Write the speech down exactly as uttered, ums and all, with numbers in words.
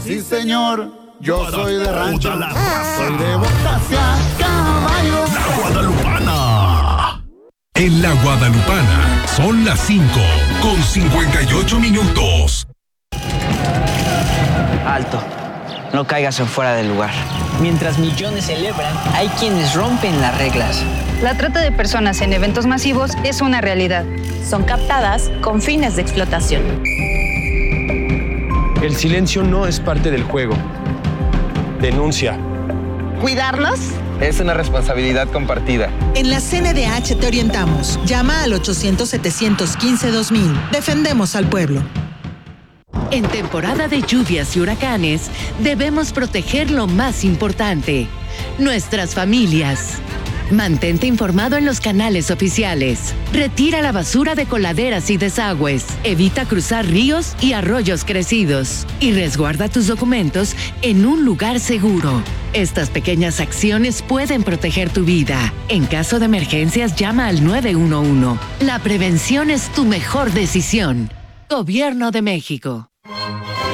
sí señor, yo soy de rancho, soy de botas a caballo. La Guadalupana. En La Guadalupana son las cinco con cincuenta y ocho minutos. Alto, no caigas en fuera del lugar. Mientras millones celebran, hay quienes rompen las reglas. La trata de personas en eventos masivos es una realidad. Son captadas con fines de explotación. El silencio no es parte del juego. Denuncia. ¿Cuidarnos? Es una responsabilidad compartida. En la C N D H te orientamos. Llama al ochocientos, setecientos quince, dos mil. Defendemos al pueblo. En temporada de lluvias y huracanes, debemos proteger lo más importante, nuestras familias. Mantente informado en los canales oficiales. Retira la basura de coladeras y desagües. Evita cruzar ríos y arroyos crecidos. Y resguarda tus documentos en un lugar seguro. Estas pequeñas acciones pueden proteger tu vida. En caso de emergencias, llama al nueve uno uno. La prevención es tu mejor decisión. Gobierno de México.